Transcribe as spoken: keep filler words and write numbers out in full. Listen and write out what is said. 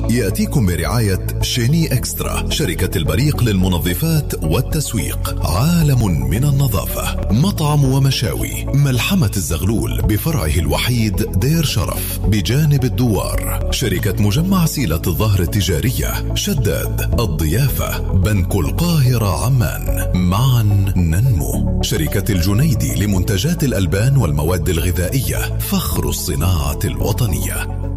يأتيكم برعاية شيني إكسترا، شركة البريق للمنظفات والتسويق. عالم من النظافة. مطعم ومشاوي ملحمة الزغلول بفرعه الوحيد دير شرف بجانب الدوار. شركة مجمع سيلة الظهر التجارية. شداد الضيافة. بنك القاهرة عمان. معا ننمو. شركة الجنيدي لمنتجات الألبان والمواد الغذائية، فخر الصناعة الوطنية.